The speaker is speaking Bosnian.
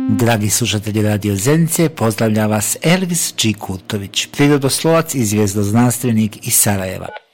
Dragi slušatelji Radio Zenice, pozdravlja vas Elvis G. Kurtović, prirodoslovac i zvijezdoznanstvenik iz Sarajeva.